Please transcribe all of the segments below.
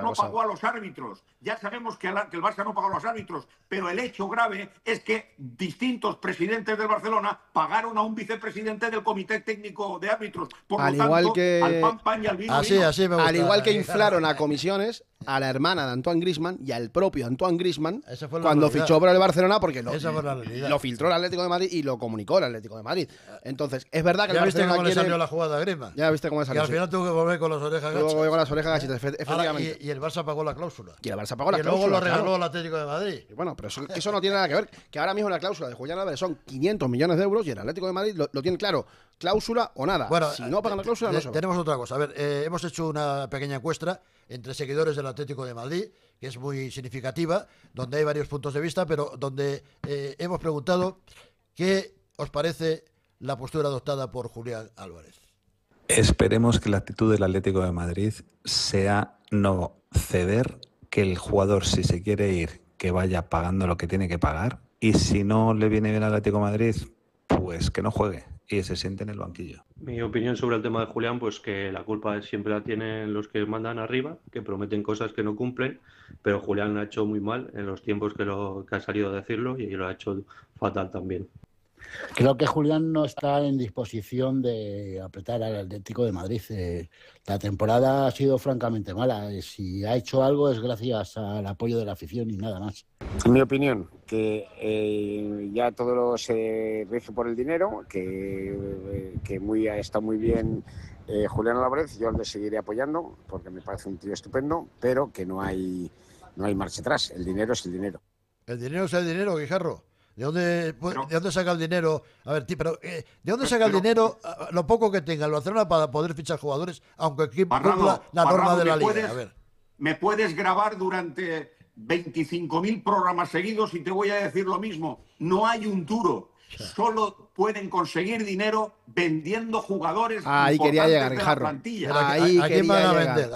no pagó a los árbitros. Ya sabemos que el Barça no pagó a los árbitros, pero el hecho grave es que distintos presidentes del Barcelona pagaron a un vicepresidente del Comité Técnico de Árbitros. Por Al lo igual tanto, que... al pan pan y al vino Así, vino. así me gusta. Al igual que inflaron a comisiones a la hermana de Antoine Griezmann y al propio Antoine Griezmann cuando fichó por el Barcelona, porque lo filtró el Atlético de Madrid y lo comunicó el Atlético de Madrid. Entonces, es verdad que ¿Ya el viste Barcelona cómo le salió la jugada a Griezmann? Ya viste cómo le salió. Y al final tuvo que volver con las orejas Tuvo que volver con las orejas gachitas. gachitas, efectivamente. Y el Barça pagó la cláusula. Y el Barça pagó la y cláusula. luego lo regaló claro. al Atlético de Madrid. Y bueno, pero eso no tiene nada que ver. Que ahora mismo la cláusula de Julián Álvarez son 500 millones de euros y el Atlético de Madrid lo tiene claro. Cláusula o nada. Bueno, si no pagan la cláusula, no se va. Tenemos otra cosa. A ver, hemos hecho una pequeña encuesta entre seguidores del Atlético de Madrid, que es muy significativa, donde hay varios puntos de vista, pero donde hemos preguntado qué os parece la postura adoptada por Julián Álvarez. Esperemos que la actitud del Atlético de Madrid sea no ceder, que el jugador, si se quiere ir, que vaya pagando lo que tiene que pagar, y si no le viene bien al Atlético de Madrid, pues que no juegue y se siente en el banquillo. Mi opinión sobre el tema de Julián, pues que la culpa siempre la tienen los que mandan arriba, que prometen cosas que no cumplen, pero Julián lo ha hecho muy mal en los tiempos que ha salido a decirlo y lo ha hecho fatal también. Creo que Julián no está en disposición de apretar al Atlético de Madrid. La temporada ha sido francamente mala. Si ha hecho algo es gracias al apoyo de la afición y nada más. En mi opinión, que ya todo se rige por el dinero, que está muy bien Julián Álvarez. Yo le seguiré apoyando porque me parece un tío estupendo, pero que no hay marcha atrás. El dinero es el dinero. El dinero es el dinero, Guijarro. ¿De dónde saca el dinero? A ver, pero ¿de dónde saca el dinero lo poco que tenga el Barcelona para poder fichar jugadores, aunque cumpla la norma de la liga? A ver. Me puedes grabar durante 25.000 programas seguidos y te voy a decir lo mismo. No hay un duro. Solo pueden conseguir dinero vendiendo jugadores. Ahí quería llegar, Guijarro. Ahí ¿A quién van a vender?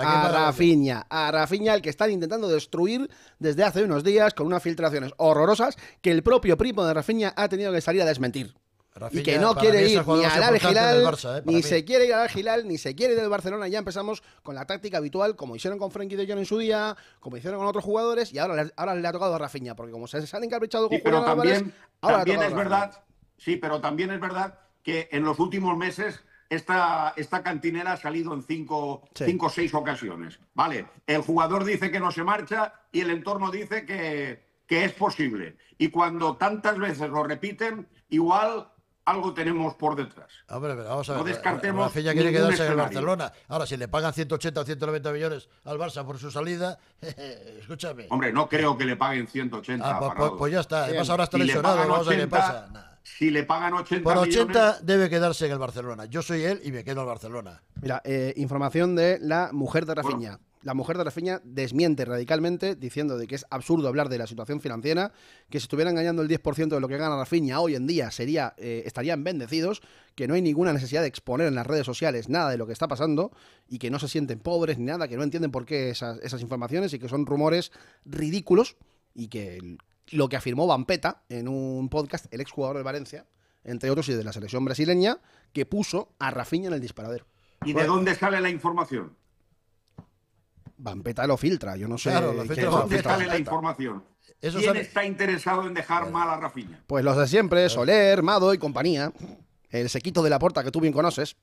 A Rafinha, el que están intentando destruir desde hace unos días con unas filtraciones horrorosas que el propio primo de Rafinha ha tenido que salir a desmentir. Rafinha, y que no quiere ir ni al Al-Hilal, ni se quiere ir al Al-Hilal, ni se quiere ir del Barcelona. Ya empezamos con la táctica habitual, como hicieron con Frenkie de Jong en su día, como hicieron con otros jugadores, y ahora le ha tocado a Rafinha, porque como se han encaprichado con Julián Álvarez, ahora también es verdad. Sí, pero también es verdad que en los últimos meses esta cantinera ha salido en 5 o 6 ocasiones. Vale, el jugador dice que no se marcha y el entorno dice que es posible. Y cuando tantas veces lo repiten, igual algo tenemos por detrás. Hombre, pero vamos a ver. No descartemos. Rafinha quiere quedarse en el Barcelona. Ahora, si le pagan 180 o 190 millones al Barça por su salida, escúchame. Hombre, no creo que le paguen 180. Pues ya está. Además, ahora está lesionado. Vamos a ver qué pasa. Si le pagan 80 por 80 millones... debe quedarse en el Barcelona. Yo soy él y me quedo en el Barcelona. Mira, información de la mujer de Rafinha. Bueno. La mujer de Rafinha desmiente radicalmente diciendo de que es absurdo hablar de la situación financiera, que si estuvieran ganando el 10% de lo que gana Rafinha hoy en día estarían bendecidos, que no hay ninguna necesidad de exponer en las redes sociales nada de lo que está pasando y que no se sienten pobres ni nada, que no entienden por qué esas informaciones y que son rumores ridículos y que lo que afirmó Vampeta en un podcast, el exjugador del Valencia, entre otros y de la selección brasileña, que puso a Rafinha en el disparadero. ¿Y de dónde sale la información? Vampeta lo filtra, yo no sé. Claro, ¿Dónde sale la información? ¿Quién está interesado en dejar mal a Rafinha? Pues los de siempre, Soler, Mado y compañía. El sequito de la Porta que tú bien conoces.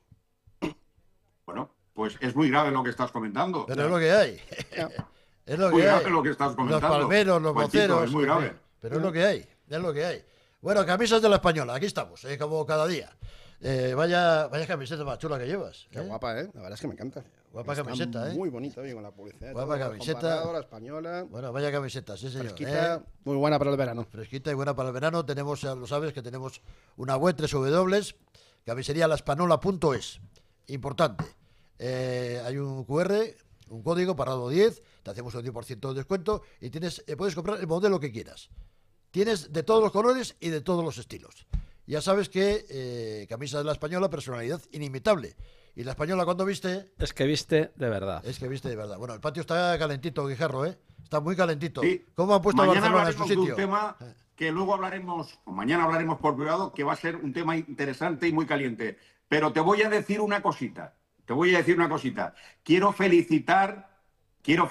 Bueno, pues es muy grave lo que estás comentando. Pero es lo que hay. Es lo muy que grave hay. lo que estás comentando. Los palmeros, los boceros. Es muy grave. Pero es lo que hay. Es lo que hay. Bueno, camisas de la Española. Aquí estamos, como cada día. Vaya camiseta más chula que llevas. Qué guapa, ¿eh? La verdad es que me encanta. Guapa camiseta, muy bonita, bien con la publicidad. Guapa camiseta. La española. Bueno, vaya camiseta, sí, señor. Fresquita, muy buena para el verano. Fresquita y buena para el verano. Tenemos, ya lo sabes, que tenemos una web, www.camiserialaespanyola.es. Importante. Hay un QR, un código parado 10, te hacemos un 10% de descuento y puedes comprar el modelo que quieras. Tienes de todos los colores y de todos los estilos. Ya sabes que camisa de la Española, personalidad inimitable. Y la Española, cuando viste... Es que viste de verdad. Es que viste de verdad. Bueno, el patio está calentito, Guijarro, ¿eh? Está muy calentito. Sí. ¿Cómo han puesto a Barcelona en su sitio? De un tema que luego hablaremos, o mañana hablaremos por privado, que va a ser un tema interesante y muy caliente. Pero te voy a decir una cosita. Quiero felicitar